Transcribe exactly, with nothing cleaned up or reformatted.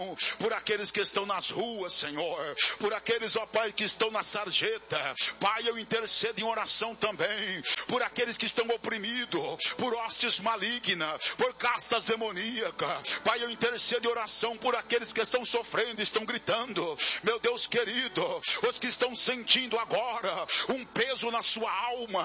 por aqueles que estão nas ruas, Senhor, por aqueles, ó Pai, que estão na sarjeta. Pai, eu intercedo em oração também por aqueles que estão oprimidos, por hostes malignas, por castas demoníacas. Pai, eu intercedo em oração por aqueles que estão sofrendo, estão gritando. Meu Deus querido, os que estão sentindo agora um peso na sua alma,